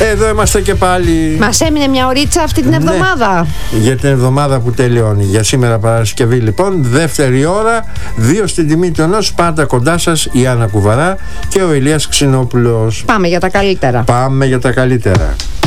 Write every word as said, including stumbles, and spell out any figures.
Εδώ είμαστε και πάλι. Μας έμεινε μια ωρίτσα αυτή την εβδομάδα. Ναι, για την εβδομάδα που τελειώνει. Για σήμερα Παρασκευή λοιπόν, δεύτερη ώρα, δύο στην τιμή του ενός, πάντα κοντά σας η Άννα Κουβαρά και ο Ηλίας Ξινόπουλος. Πάμε για τα καλύτερα. Πάμε για τα καλύτερα.